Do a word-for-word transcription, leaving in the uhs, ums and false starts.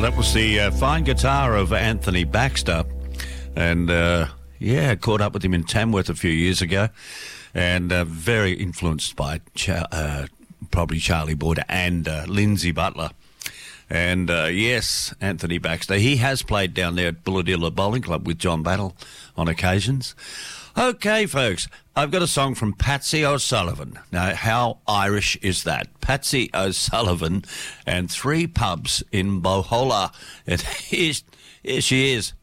that was the uh, fine guitar of Anthony Baxter. And, uh, yeah, caught up with him in Tamworth a few years ago. And uh, very influenced by Char- uh, probably Charlie Boyd and uh, Lindsay Butler. And, uh, yes, Anthony Baxter. He has played down there at Bulladilla Bowling Club with John Battle on occasions. Okay, folks, I've got a song from Patsy O'Sullivan. Now, how Irish is that? Patsy O'Sullivan and Three Pubs in Bohola. And here, here she is.